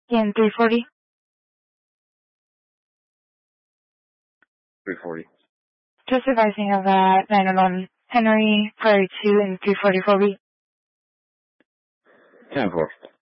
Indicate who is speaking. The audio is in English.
Speaker 1: In 340.
Speaker 2: 340.
Speaker 1: Just advising of 911 Henry, Prairie 2 in 344B.
Speaker 2: 10-4.